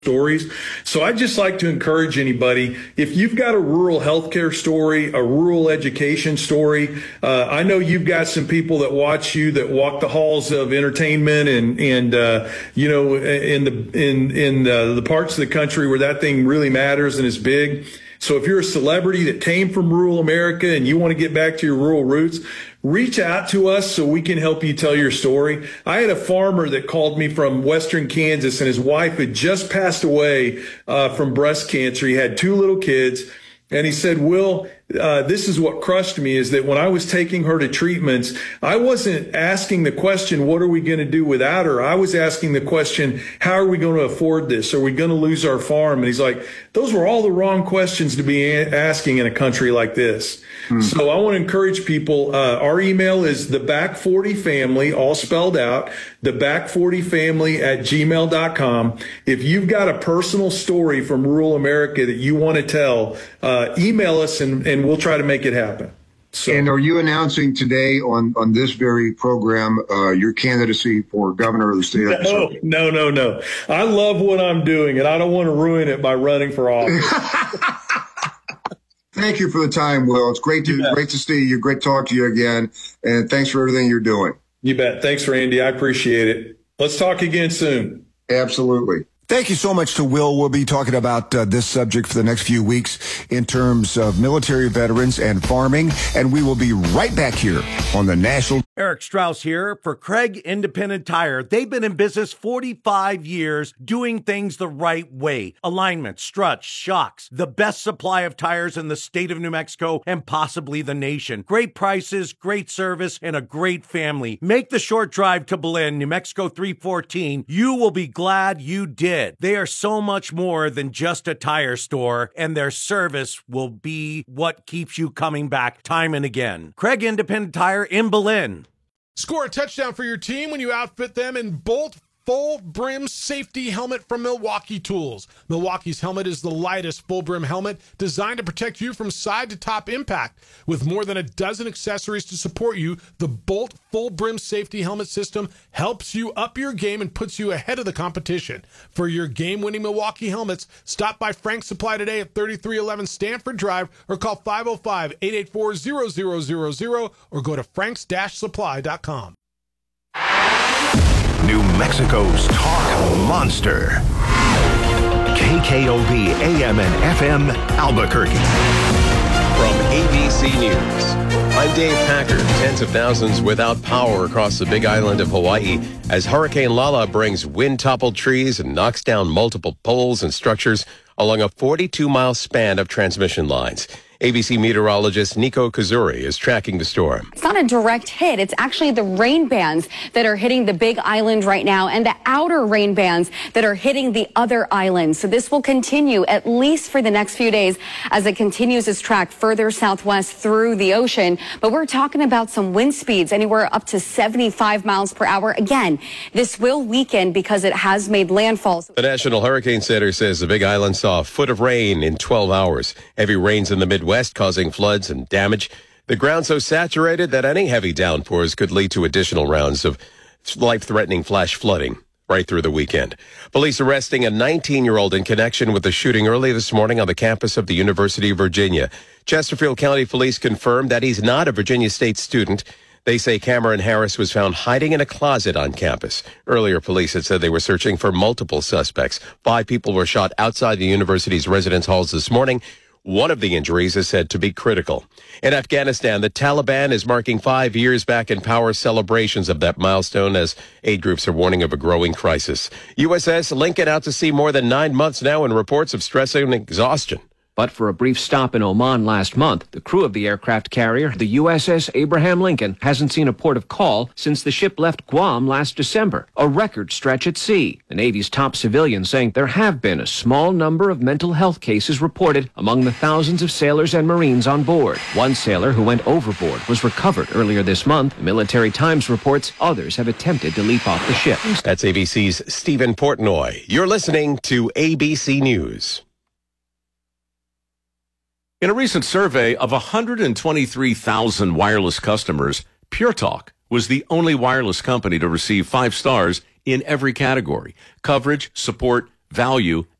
stories. So I'd just like to encourage anybody, if you've got a rural healthcare story, a rural education story, I know you've got some people that watch you that walk the halls of entertainment and in the parts of the country where that thing really matters and is big. So if you're a celebrity that came from rural America and you want to get back to your rural roots, reach out to us so we can help you tell your story. I had a farmer that called me from Western Kansas, and his wife had just passed away from breast cancer. He had 2 little kids. And he said, Will, this is what crushed me, is that when I was taking her to treatments, I wasn't asking the question, what are we going to do without her? I was asking the question, how are we going to afford this? Are we going to lose our farm? And he's like, those were all the wrong questions to be asking in a country like this. So I want to encourage people. Our email is the back40family, all spelled out, the back40family@gmail.com. If you've got a personal story from rural America that you want to tell, email us and we'll try to make it happen. So. And are you announcing today on this very program your candidacy for governor of the state of Missouri? No. I love what I'm doing, and I don't want to ruin it by running for office. Thank you for the time, Will. It's great to see you. Great to talk to you again. And thanks for everything you're doing. You bet. Thanks, Randy. I appreciate it. Let's talk again soon. Absolutely. Thank you so much to Will. We'll be talking about this subject for the next few weeks in terms of military veterans and farming. And we will be right back here on the National. Eric Strauss here for Craig Independent Tire. They've been in business 45 years doing things the right way. Alignment, struts, shocks, the best supply of tires in the state of New Mexico and possibly the nation. Great prices, great service, and a great family. Make the short drive to Belen, New Mexico 314. You will be glad you did. They are so much more than just a tire store, and their service will be what keeps you coming back time and again. Craig Independent Tire in Belen. Score a touchdown for your team when you outfit them in Bolt Full Brim Safety Helmet from Milwaukee Tools. Milwaukee's helmet is the lightest full brim helmet designed to protect you from side to top impact. With more than a dozen accessories to support you, the Bolt Full Brim Safety Helmet system helps you up your game and puts you ahead of the competition. For your game-winning Milwaukee helmets, stop by Frank's Supply today at 3311 Stanford Drive or call 505-884-0000 or go to franks-supply.com. New Mexico's talk monster. KKOB AM and FM Albuquerque. From ABC News, I'm Dave Packer. Tens of thousands without power across the Big Island of Hawaii as Hurricane Lala brings wind-toppled trees and knocks down multiple poles and structures along a 42-mile span of transmission lines. ABC meteorologist Nico Kazuri is tracking the storm. It's not a direct hit. It's actually the rain bands that are hitting the Big Island right now and the outer rain bands that are hitting the other islands. So this will continue at least for the next few days as it continues its track further southwest through the ocean. But we're talking about some wind speeds anywhere up to 75 miles per hour. Again, this will weaken because it has made landfall. The National Hurricane Center says the Big Island saw a foot of rain in 12 hours. Heavy rains in the Midwest causing floods and damage. The ground so saturated that any heavy downpours could lead to additional rounds of life-threatening flash flooding right through the weekend. Police arresting a 19-year-old in connection with the shooting early this morning on the campus of the University of Virginia. Chesterfield County Police confirmed that he's not a Virginia State student. They say Cameron Harris was found hiding in a closet on campus. Earlier, police had said they were searching for multiple suspects. 5 people were shot outside the university's residence halls this morning. One of the injuries is said to be critical. In Afghanistan, the Taliban is marking 5 years back in power celebrations of that milestone as aid groups are warning of a growing crisis. USS Lincoln out to sea more than 9 months now in reports of stress and exhaustion. But for a brief stop in Oman last month, the crew of the aircraft carrier, the USS Abraham Lincoln, hasn't seen a port of call since the ship left Guam last December, a record stretch at sea. The Navy's top civilian saying there have been a small number of mental health cases reported among the thousands of sailors and Marines on board. One sailor who went overboard was recovered earlier this month. The Military Times reports others have attempted to leap off the ship. That's ABC's Stephen Portnoy. You're listening to ABC News. In a recent survey of 123,000 wireless customers, Pure Talk was the only wireless company to receive 5 stars in every category: coverage, support, value,